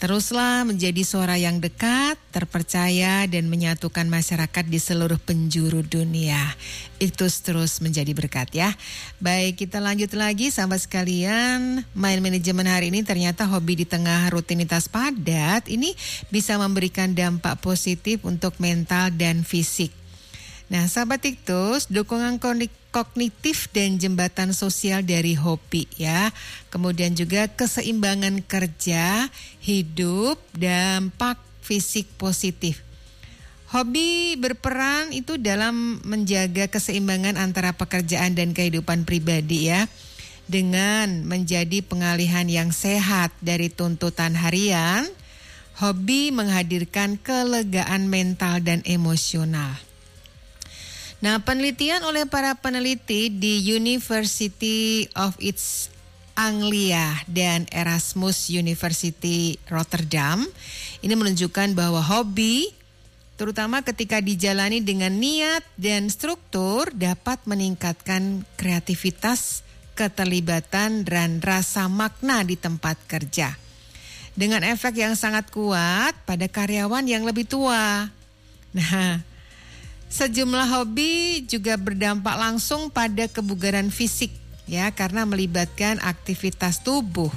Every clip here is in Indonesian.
Teruslah menjadi suara yang dekat, terpercaya, dan menyatukan masyarakat di seluruh penjuru dunia. Itu terus menjadi berkat ya. Baik, kita lanjut lagi sahabat sekalian. Mind Management hari ini ternyata hobi di tengah rutinitas padat ini bisa memberikan dampak positif untuk mental dan fisik. Nah, sahabat Iktus, dukungan kognitif dan jembatan sosial dari hobi ya. Kemudian juga keseimbangan kerja, hidup, dampak fisik positif. Hobi berperan itu dalam menjaga keseimbangan antara pekerjaan dan kehidupan pribadi ya. Dengan menjadi pengalihan yang sehat dari tuntutan harian, hobi menghadirkan kelegaan mental dan emosional. Nah, penelitian oleh para peneliti di University of East Anglia dan Erasmus University Rotterdam ini menunjukkan bahwa hobi, terutama ketika dijalani dengan niat dan struktur, dapat meningkatkan kreativitas, keterlibatan, dan rasa makna di tempat kerja. Dengan efek yang sangat kuat pada karyawan yang lebih tua. Nah, sejumlah hobi juga berdampak langsung pada kebugaran fisik ya, karena melibatkan aktivitas tubuh.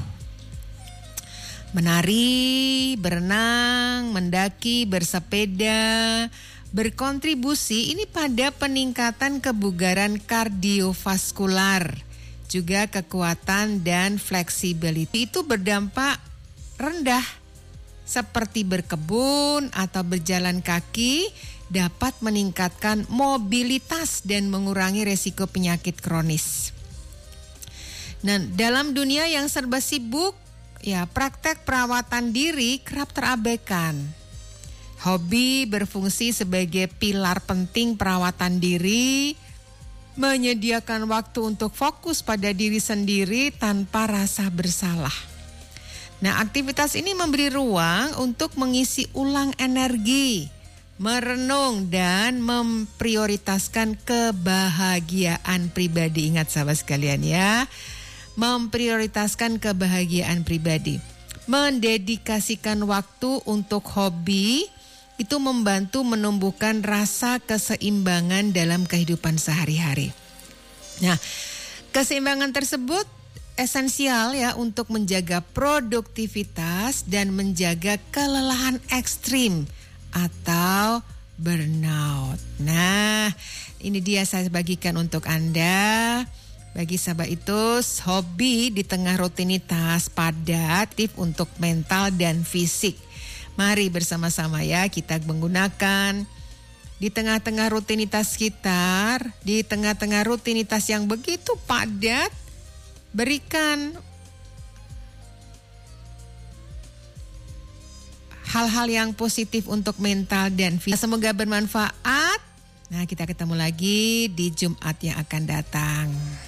Menari, berenang, mendaki, bersepeda, berkontribusi ini pada peningkatan kebugaran kardiovaskular, juga kekuatan dan fleksibilitas. Itu berdampak rendah seperti berkebun atau berjalan kaki dapat meningkatkan mobilitas dan mengurangi resiko penyakit kronis. Nah, dalam dunia yang serba sibuk, ya praktek perawatan diri kerap terabaikan. Hobi berfungsi sebagai pilar penting perawatan diri, menyediakan waktu untuk fokus pada diri sendiri tanpa rasa bersalah. Nah, aktivitas ini memberi ruang untuk mengisi ulang energi, merenung dan memprioritaskan kebahagiaan pribadi. Ingat sahabat sekalian ya, memprioritaskan kebahagiaan pribadi. Mendedikasikan waktu untuk hobi itu membantu menumbuhkan rasa keseimbangan dalam kehidupan sehari-hari. Nah, keseimbangan tersebut esensial ya untuk menjaga produktivitas dan menjaga kelelahan ekstrim atau burnout. Nah, ini dia saya bagikan untuk Anda. Bagi sahabat itu, hobi di tengah rutinitas padat untuk mental dan fisik. Mari bersama-sama ya kita menggunakan di tengah-tengah rutinitas kita, di tengah-tengah rutinitas yang begitu padat, berikan hal-hal yang positif untuk mental dan fisik. Semoga bermanfaat. Nah, kita ketemu lagi di Jumat yang akan datang.